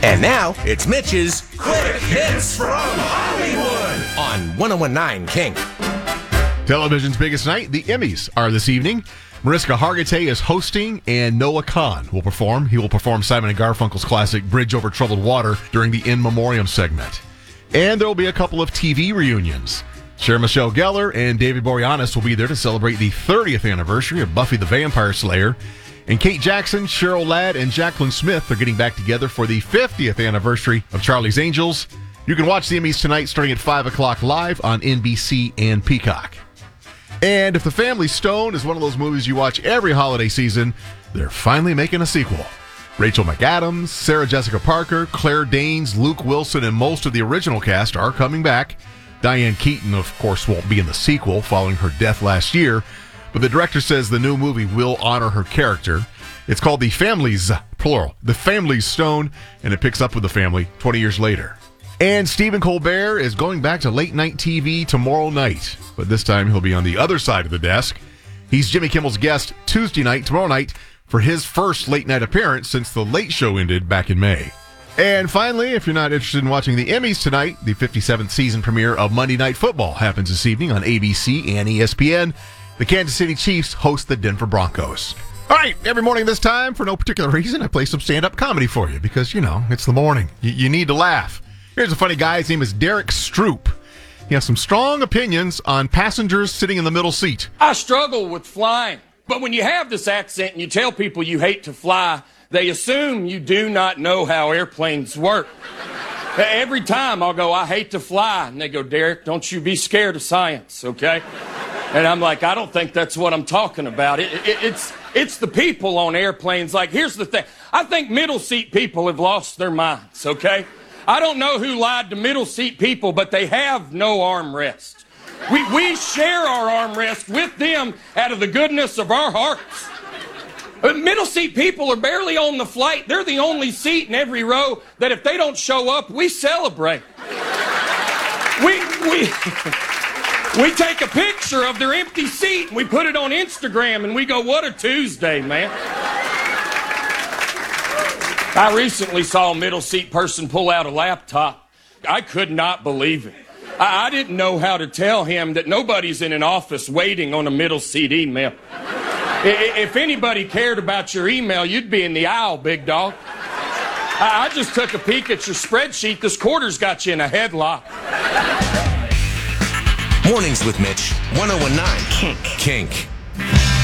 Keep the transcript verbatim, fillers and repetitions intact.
And now, it's Mitch's Quick Hits from Hollywood on one oh one point nine Kink. Television's biggest night, the Emmys, are this evening. Mariska Hargitay is hosting, and Noah Kahan will perform. He will perform Simon and Garfunkel's classic Bridge Over Troubled Water during the In Memoriam segment. And there will be a couple of T V reunions. Sarah Michelle Gellar and David Boreanaz will be there to celebrate the thirtieth anniversary of Buffy the Vampire Slayer. And Kate Jackson, Cheryl Ladd, and Jacqueline Smith are getting back together for the fiftieth anniversary of Charlie's Angels. You can watch the Emmys tonight starting at five o'clock live on N B C and Peacock. And if The Family Stone is one of those movies you watch every holiday season, they're finally making a sequel. Rachel McAdams, Sarah Jessica Parker, Claire Danes, Luke Wilson, and most of the original cast are coming back. Diane Keaton, of course, won't be in the sequel following her death last year, but the director says the new movie will honor her character. It's called The Family's, plural, The Family's Stone, and it picks up with the family twenty years later. And Stephen Colbert is going back to late-night T V tomorrow night, but this time he'll be on the other side of the desk. He's Jimmy Kimmel's guest Tuesday night, tomorrow night, for his first late-night appearance since The Late Show ended back in May. And finally, if you're not interested in watching the Emmys tonight, the fifty-seventh season premiere of Monday Night Football happens this evening on A B C and E S P N. The Kansas City Chiefs host the Denver Broncos. All right, every morning this time, for no particular reason, I play some stand-up comedy for you because, you know, it's the morning. You, you need to laugh. Here's a funny guy. His name is Derek Stroop. He has some strong opinions on passengers sitting in the middle seat. I struggle with flying, but when you have this accent and you tell people you hate to fly, they assume you do not know how airplanes work. Every time I'll go, I hate to fly, and they go, Derek, don't you be scared of science, okay? And I'm like, I don't think that's what I'm talking about. It, it, it's, it's the people on airplanes. Like, here's the thing. I think middle seat people have lost their minds, okay? I don't know who lied to middle seat people, but they have no armrest. We, we share our armrest with them out of the goodness of our hearts. But middle seat people are barely on the flight. They're the only seat in every row that if they don't show up, we celebrate. We, we, we take a picture of their empty seat and we put it on Instagram and we go, what a Tuesday, man. I recently saw a middle seat person pull out a laptop. I could not believe it. I, I didn't know how to tell him that nobody's in an office waiting on a middle seat email. I, if anybody cared about your email, you'd be in the aisle, big dog. I, I just took a peek at your spreadsheet. This quarter's got you in a headlock. Mornings with Mitch, one oh one point nine Kink. Kink.